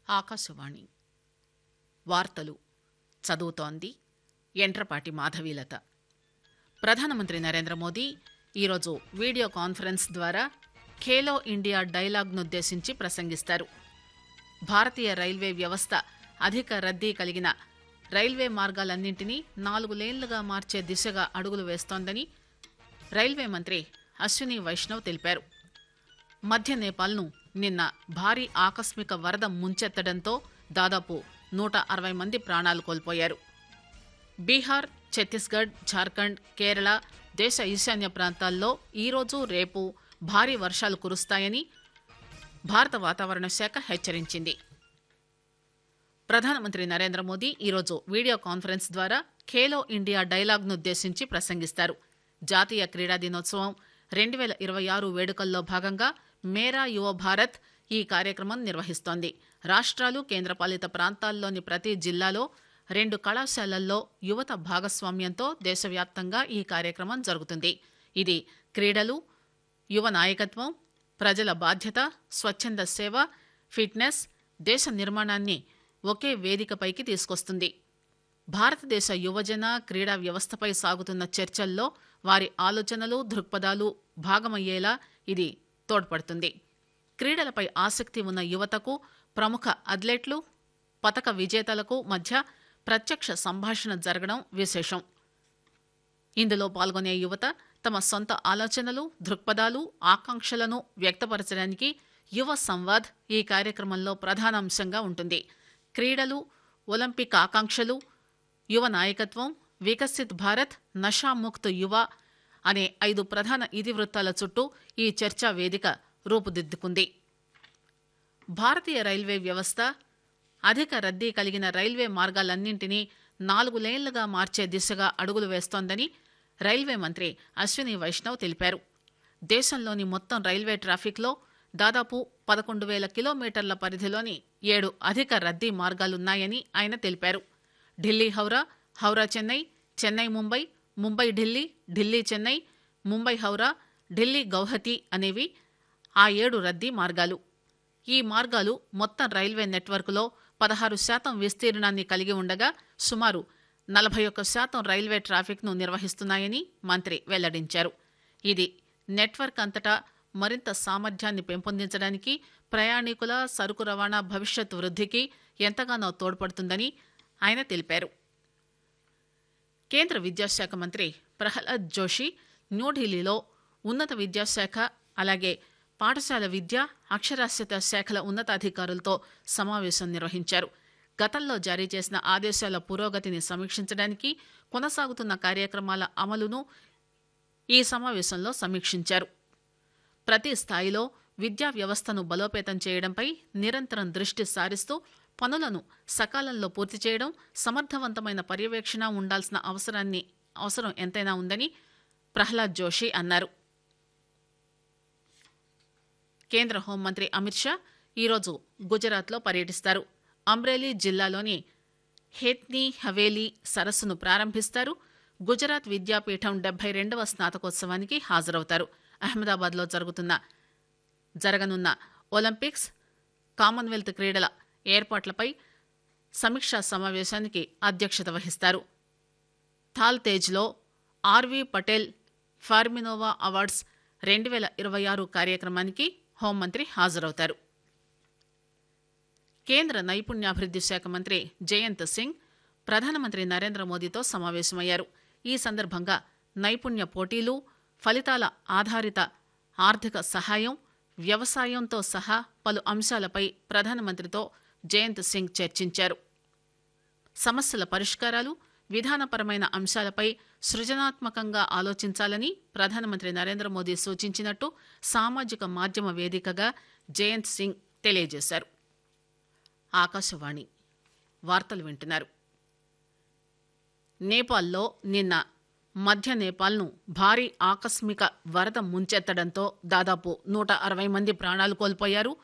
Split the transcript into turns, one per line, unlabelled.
ఆకాశవాణి వార్తలు చదువుతోంది యంట్రపాటి మాధవీలత. ప్రధానమంత్రి నరేంద్ర మోదీ ఈరోజు వీడియో కాన్ఫరెన్స్ ద్వారా ఖేలో ఇండియా డైలాగ్నుద్దేశించి ప్రసంగిస్తారు. భారతీయ రైల్వే వ్యవస్థ అధిక రద్దీ కలిగిన రైల్వే మార్గాలన్నింటినీ 4 లేన్లుగా మార్చే దిశగా అడుగులు వేస్తోందని రైల్వే మంత్రి అశ్విని వైష్ణవ్ తెలిపారు. మధ్య నేపాల్ను నిన్న భారీ ఆకస్మిక వరద ముంచెత్తడంతో దాదాపు 160 మంది ప్రాణాలు కోల్పోయారు. బీహార్, ఛత్తీస్గఢ్, ఝార్ఖండ్, కేరళ, దేశ ఈశాన్య ప్రాంతాల్లో ఈరోజు రేపు భారీ వర్షాలు కురుస్తాయని భారత వాతావరణ శాఖ హెచ్చరించింది. ప్రధానమంత్రి నరేంద్ర మోదీ ఈరోజు వీడియో కాన్ఫరెన్స్ ద్వారా ఖేలో ఇండియా డైలాగ్నుద్దేశించి ప్రసంగిస్తారు. జాతీయ క్రీడా దినోత్సవం 2026 వేడుకల్లో భాగంగా మేరా యువ భారత్ ఈ కార్యక్రమం నిర్వహిస్తోంది. రాష్ట్రాలు, కేంద్రపాలిత ప్రాంతాల్లోని ప్రతి జిల్లాలో 2 కళాశాలల్లో యువత భాగస్వామ్యంతో దేశవ్యాప్తంగా ఈ కార్యక్రమం జరుగుతుంది. ఇది క్రీడలు, యువ నాయకత్వం, ప్రజల బాధ్యత, స్వచ్ఛంద సేవ, ఫిట్నెస్, దేశ నిర్మాణాన్ని ఒకే వేదికపైకి తీసుకొస్తుంది. భారతదేశ యువజన క్రీడా వ్యవస్థపై సాగుతున్న చర్చల్లో వారి ఆలోచనలు, దృక్పథాలు భాగమయ్యేలా ఇది తోడ్పడుతుంది. క్రీడలపై ఆసక్తి ఉన్న యువతకు, ప్రముఖ అథ్లెట్లు, పతక విజేతలకు మధ్య ప్రత్యక్ష సంభాషణ జరగడం విశేషం. ఇందులో పాల్గొనే యువత తమ సొంత ఆలోచనలు, దృక్పథాలు, ఆకాంక్షలను వ్యక్తపరచడానికి యువ సంవాద్ ఈ కార్యక్రమంలో ప్రధానాంశంగా ఉంటుంది. క్రీడలు, ఒలింపిక్ ఆకాంక్షలు, యువ నాయకత్వం, వికసిత్ భారత్, నషాముక్త్ యువ అనే 5 ప్రధాన ఇతివృత్తాల చుట్టూ ఈ చర్చా వేదిక రూపుదిద్దుకుంది. భారతీయ రైల్వే వ్యవస్థ అధిక రద్దీ కలిగిన రైల్వే మార్గాలన్నింటినీ 4 లేన్లుగా మార్చే దిశగా అడుగులు వేస్తోందని రైల్వే మంత్రి అశ్విని వైష్ణవ్ తెలిపారు. దేశంలోని మొత్తం రైల్వే ట్రాఫిక్లో దాదాపు 11,000 కిలోమీటర్ల పరిధిలోని 7 అధిక రద్దీ మార్గాలున్నాయని ఆయన తెలిపారు. ఢిల్లీ హౌరా, హౌరా చెన్నై, చెన్నై ముంబై, ముంబై ఢిల్లీ, ఢిల్లీ చెన్నై, ముంబై హౌరా, ఢిల్లీ గౌహతి అనేవి ఆ 7 రద్దీ మార్గాలు. ఈ మార్గాలు మొత్తం రైల్వే నెట్వర్క్లో 16% విస్తీర్ణాన్ని కలిగి ఉండగా సుమారు 41% రైల్వే ట్రాఫిక్ను నిర్వహిస్తున్నాయని మంత్రి వెల్లడించారు. ఇది నెట్వర్క్ అంతటా మరింత సామర్థ్యాన్ని పెంపొందించడానికి, ప్రయాణికుల సరుకు రవాణా భవిష్యత్ వృద్ధికి ఎంతగానో తోడ్పడుతుందని ఆయన తెలిపారు. కేంద్ర విద్యాశాఖ మంత్రి ప్రహ్లాద్ జోషి న్యూఢిల్లీలో ఉన్నత విద్యాశాఖ, అలాగే పాఠశాల విద్య, అక్షరాస్యత శాఖల ఉన్నతాధికారులతో సమావేశం నిర్వహించారు. గతంలో జారీ చేసిన ఆదేశాల పురోగతిని సమీక్షించడానికి, కొనసాగుతున్న కార్యక్రమాల అమలును ఈ సమావేశంలో సమీక్షించారు. ప్రతి స్థాయిలో విద్యా వ్యవస్థను బలోపేతం చేయడంపై నిరంతరం దృష్టి సారిస్తూ పనులను సకాలంలో పూర్తి చేయడం, సమర్థవంతమైన పర్యవేక్షణ ఉండాల్సిన అవసరం ఎంతైనా ఉందని ప్రహ్లాద్ జోషి అన్నారు. కేంద్ర హోంమంత్రి అమిత్ షా ఈరోజు గుజరాత్లో పర్యటిస్తారు. అమ్రేలీ జిల్లాలోని హేత్నీ హవేలీ సరస్సును ప్రారంభిస్తారు. గుజరాత్ విద్యాపీఠం 72వ స్నాతకోత్సవానికి హాజరవుతారు. అహ్మదాబాద్లో జరగనున్న ఒలింపిక్స్, కామన్వెల్త్ క్రీడల ఏర్పాట్లపై సమీక్షా సమావేశానికి అధ్యక్షత వహిస్తారు. థాల్తేజ్లో ఆర్వీ పటేల్ ఫార్మినోవా అవార్డ్స్ 2026 కార్యక్రమానికి హోంమంత్రి హాజరవుతారు. కేంద్ర నైపుణ్యాభివృద్ధి శాఖ మంత్రి జయంత్ సింగ్ ప్రధానమంత్రి నరేంద్ర మోదీతో సమావేశమయ్యారు. ఈ సందర్భంగా నైపుణ్య పోటీలు, ఫలితాల ఆధారిత ఆర్థిక సహాయం, వ్యవసాయంతో సహా పలు అంశాలపై ప్రధానమంత్రితో జయంత్ సింగ్ చర్చించారు. సమస్యల పరిష్కారాలు, విధానపరమైన అంశాలపై సృజనాత్మకంగా ఆలోచించాలని ప్రధానమంత్రి నరేంద్ర మోదీ సూచించినట్టు సామాజిక మాధ్యమ వేదికగా జయంత్ సింగ్ తెలియజేశారు. ఆకాశవాణి వార్తలు వింటున్నారు. నేపాల్లో నిన్న మధ్య నేపాల్ను భారీ ఆకస్మిక వరద ముంచెత్తడంతో దాదాపు 160 మంది ప్రాణాలు కోల్పోయారు.